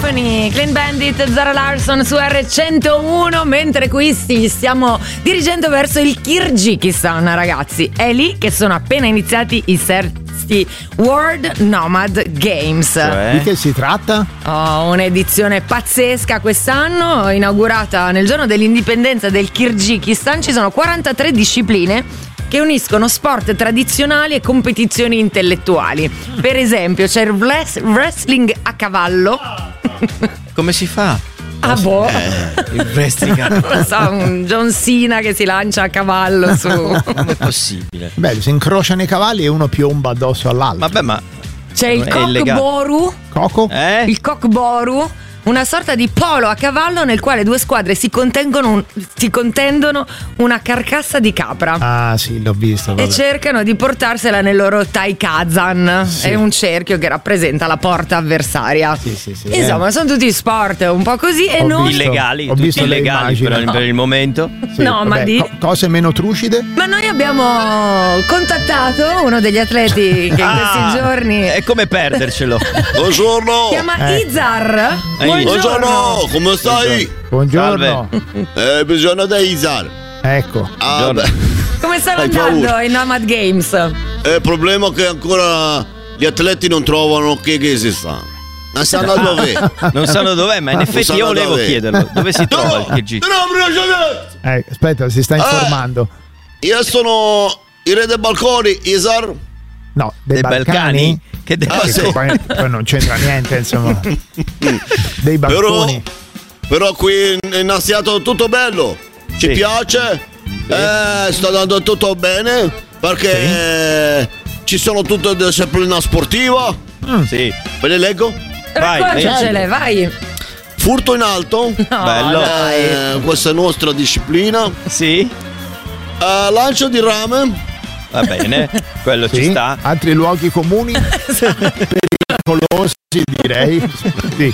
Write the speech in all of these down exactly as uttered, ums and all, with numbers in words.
Company, Clean Bandit, Zara Larsson su R centouno, mentre qui ci stiamo dirigendo verso il Kirghizistan, ragazzi. È lì che sono appena iniziati i sesti World Nomad Games. Cioè? Di che si tratta? Oh, un'edizione pazzesca quest'anno, inaugurata nel giorno dell'indipendenza del Kirghizistan. Ci sono quarantatré discipline che uniscono sport tradizionali e competizioni intellettuali. Per esempio c'è il wrestling a cavallo. Come si fa? Ah boh, eh, il wrestling a non so, un John Cena che si lancia a cavallo su. Come è possibile? Beh, si incrociano i cavalli e uno piomba addosso all'altro. Vabbè, ma c'è il cockboru. Coco? Eh? Il cockboru, una sorta di polo a cavallo nel quale due squadre si contengono un, si contendono una carcassa di capra. Ah sì, l'ho visto. E vabbè. cercano di portarsela nel loro Taikazan. Sì. È un cerchio che rappresenta la porta avversaria. Sì, sì, sì, Insomma, eh. sono tutti sport un po' così e Ho noi visto, illegali, ho tutti visto le illegali immagini. per, per il momento. Sì, no, vabbè, ma di co- cose meno trucide. Ma noi abbiamo contattato uno degli atleti che in Ah, questi giorni è come perdercelo. Buongiorno. si chiama Eh. Izar. Eh, Buongiorno, come stai? Buongiorno. Eh, bisogno di Izar. Ecco. Ah, beh. Come stanno Hai andando paura? i Nomad Games? Eh, il problema è che ancora gli atleti non trovano che Kirghizistan. Non sanno dove. Non sanno dov'è, ma in Non effetti sanno io volevo dov'è. chiederlo. Dove si trova il No, Kirghizistan? no, Eh, aspetta, si sta informando. Io sono il re dei balconi, Izar. No, dei, Dei Balcani? Che de- Ah, Che sì. poi, poi non c'entra niente, insomma. Dei Però, balconi. però qui è iniziato tutto bello. Ci Sì. piace. Eh, sta andando tutto bene. Perché ci sono tutte le discipline sportive. Sì. Ve le leggo? Vai, Raccontacele, vai. Furto in alto. No, Bello. dai. Eh, questa è la nostra disciplina. Sì. Eh, lancio di rame. Va bene, quello Sì? ci sta. Altri luoghi comuni pericolosi, direi. Sì.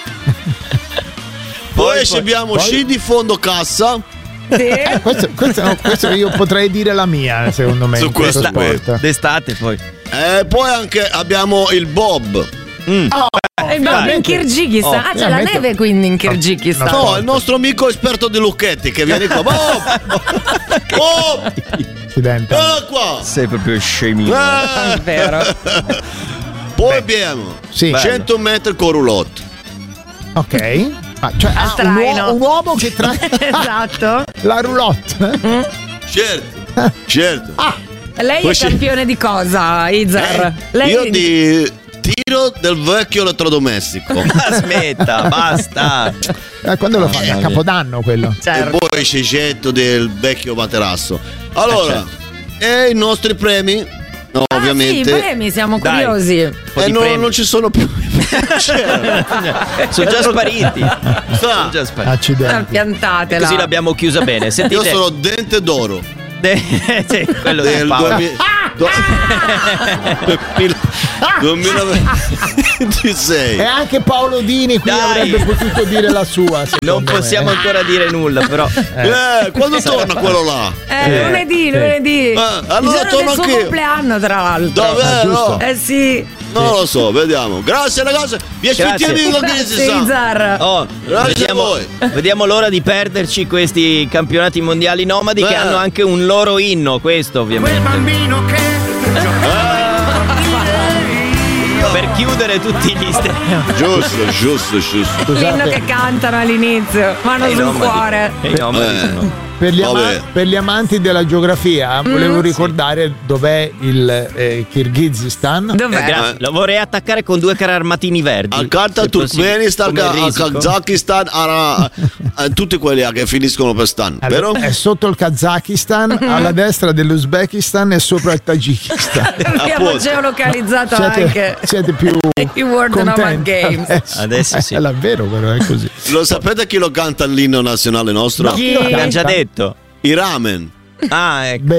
Poi, poi- abbiamo poi? sci di fondo cassa. Sì. Questo, questo, no, questo io potrei dire la mia, secondo me. Su in questo questo sport. D'estate poi. E poi anche abbiamo il bob. Mm. E va in Kirghizistan. Oh, Ah, c'è la veramente- neve quindi in Kirghizistan. No, No, il nostro amico esperto di Lucchetti che viene qua. Bob! Bob! Accidente. Vieni qua! Sei proprio scemino. Eh. È vero. Poi abbiamo Sì. cento metri con roulotte. Ok. Ah, cioè, Al ah, un, traino. uo- un uomo che trae Esatto. la roulotte. Certo, certo. Lei Poi è sì. campione di cosa, Izar? Eh, Lei Io di tiro del vecchio elettrodomestico. Ah, smetta, basta. Eh, quando lo fai? A Capodanno quello. E Certo. poi il cegetto del vecchio materasso. Allora, e i nostri premi? No, Ah, ovviamente. sì, i premi, siamo Dai. curiosi. Un po' E di non, premi. non ci sono più. Sono già spariti. Sa, Sono già spariti. Ah, Accidenti. piantatela. Così l'abbiamo chiusa bene. io Sentite. sono dente d'oro De- sì, quello di del Paolo. duemila duemilaventisei. E anche Paolo Dini qui Dai. avrebbe potuto dire la sua. Non secondo me. possiamo ancora dire nulla, però. Eh, quando torna quello là? Eh, lunedì, lunedì. Eh, allora Il giorno torno del suo anch'io. compleanno, tra l'altro. Dov'è? giusto. No, Eh sì. non lo so, vediamo. Grazie ragazzi, vi Grazie. aspettiamo che si Grazie, sa. Izar. Oh, Grazie vediamo, a voi. vediamo l'ora di perderci questi campionati mondiali nomadi che Eh. hanno anche un loro inno, questo ovviamente. Per chiudere tutti gli stereotipi. Giusto, giusto, giusto. L'inno che cantano all'inizio. Mano sul cuore. E i nomadi Eh. sono- Per gli, ama- Vabbè. per gli amanti della geografia, volevo ricordare dov'è il eh, Kirghizistan. Dov'è? Eh, grazie. Lo vorrei attaccare con due carri armatini verdi. Al carta se possibile. Turkmenistan, Come il al risico. Kazakistan, a, a tutti quelli che finiscono per stan. Allora, Vero? è sotto il Kazakistan, alla destra dell'Uzbekistan e sopra il Tagikistan. Abbiamo apposta. geolocalizzato Siete, anche siete più i World Nomad contenti Games. adesso. Adesso sì. È davvero, però è così. Lo sapete chi lo canta l'inno nazionale nostro? Chi? L'abbiamo già detto. I ramen. Ah, ecco.